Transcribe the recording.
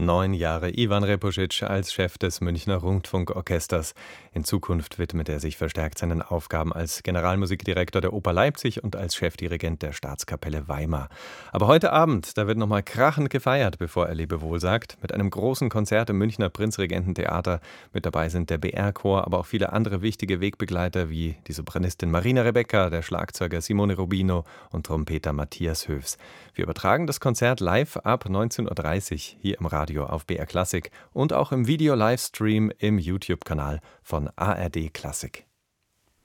9 Jahre Ivan Repušić als Chef des Münchner Rundfunkorchesters. In Zukunft widmet er sich verstärkt seinen Aufgaben als Generalmusikdirektor der Oper Leipzig und als Chefdirigent der Staatskapelle Weimar. Aber heute Abend, da wird nochmal krachend gefeiert, bevor er Lebewohl sagt, mit einem großen Konzert im Münchner Prinzregententheater. Mit dabei sind der BR-Chor, aber auch viele andere wichtige Wegbegleiter wie die Sopranistin Marina Rebecca, der Schlagzeuger Simone Rubino und Trompeter Matthias Höfs. Wir übertragen das Konzert live ab 19:30 Uhr hier im Radio auf BR Klassik und auch im Video-Livestream im YouTube-Kanal von ARD Klassik.